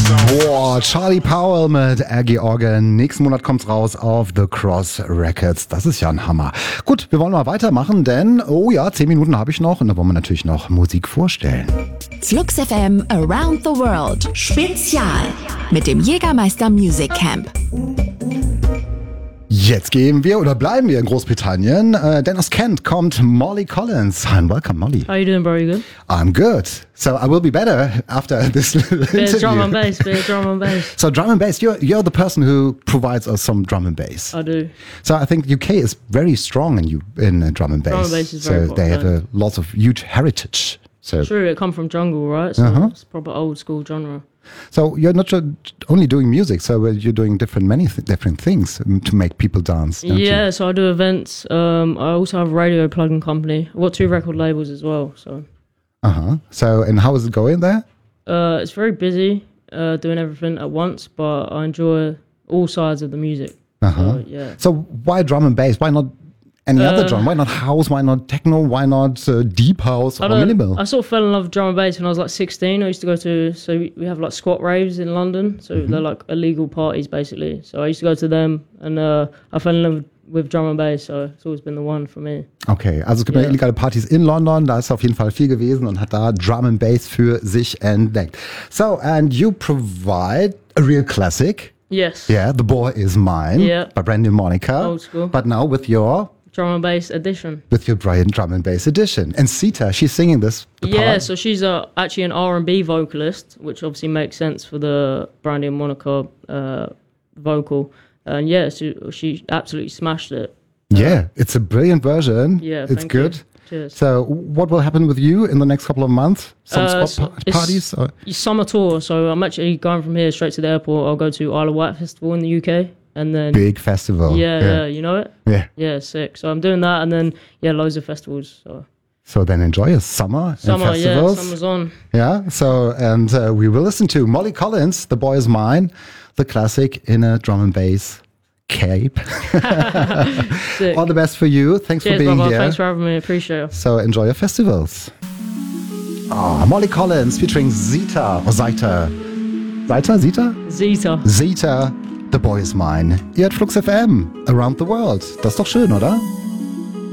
Boah, Charlie Powell mit Aggie Organ. Nächsten Monat kommt's raus auf The Cross Records. Das ist ja ein Hammer. Gut, wir wollen mal weitermachen, denn, 10 Minuten habe ich noch und da wollen wir natürlich noch Musik vorstellen. Flux FM Around the World Spezial mit dem Jägermeister Music Camp. Jetzt gehen wir oder bleiben wir in Großbritannien, denn aus Kent kommt Molly Collins. Hi and welcome, Molly. How you doing, bro? You good? I'm good. So I will be better after this little interview. Drum and bass, bit of drum and bass. So drum and bass, you're the person who provides us some drum and bass. I do. So I think UK is very strong in drum and bass. Drum and bass is very they have popular. lots of huge heritage. So True, it come from jungle, right? So it's proper old school genre. So you're not only doing music, so you're doing different things to make people dance. Don't Yeah, you? so I do events. I also have a radio plugin company. I've got 2 record labels as well. So So and how is it going there? it's very busy, doing everything at once, but I enjoy all sides of the music. So, yeah. So why drum and bass? Why not any other drum? Why not house? Why not techno? Why not deep house or minimal? I sort of fell in love with drum and bass when I was like 16. I used to go to, we have like squat raves in London. So they're like illegal parties basically. So I used to go to them and I fell in love with drum and bass. So it's always been the one for me. Okay, also es gibt ja illegale Partys in London, da ist er auf jeden Fall viel gewesen und hat da Drum and Bass für sich entdeckt. So, and you provide a real classic. Yes. Yeah, The Boy Is Mine by Brandy and Monica. Old school. But now with your Drum and bass edition. Brian drum and bass edition. And Sita, she's singing this. So she's actually an R&B vocalist, which obviously makes sense for the Brandy and Monica vocal. And she absolutely smashed it. Yeah, it's a brilliant version. Yeah, it's thank good. you. Cheers. So what will happen with you in the next couple of months? Some parties? Or? Summer tour, so I'm actually going from here straight to the airport. I'll go to Isle of Wight Festival in the UK. And then Big festival. Yeah, you know it? Yeah. Sick. So I'm doing that and then loads of festivals. So then enjoy your summer and festivals. Yeah, summer's on. Yeah, so and we will listen to Molly Collins, The Boy Is Mine, the classic in a drum and bass cape. All the best for you. Thanks Cheers, for being brother. here. Thanks for having me. Appreciate it. So enjoy your festivals. Molly Collins featuring Zita. Or Zita. Zeta. Zita, The Boy Is Mine. Ihr hört Flux FM, Around the World. Das ist doch schön, oder?